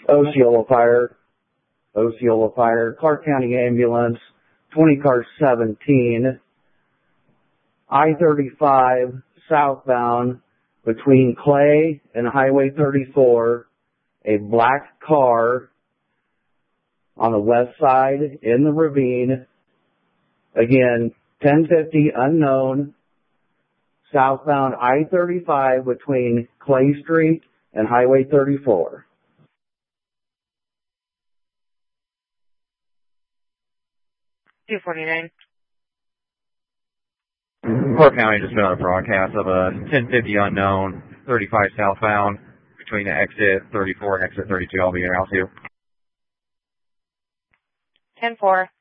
Osceola Fire, Clark County Ambulance, 20 car 17, I-35 southbound between Clay and Highway 34, a black car on the west side in the ravine. Again, 1050 unknown, southbound I-35 between Clay Street and Highway 34. $249. Clark County just got a broadcast of a 1050 unknown, 35 southbound between the exit 34 and exit 32. I'll be in out too. 10-4.